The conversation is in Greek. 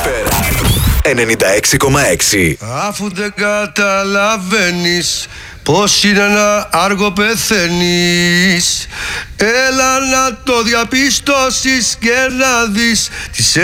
Καλησπέρα. 96,6. Αφού δεν καταλαβαίνεις πως είναι ένα άργο πεθαίνεις, έλα να το διαπιστώσεις και να δεις τις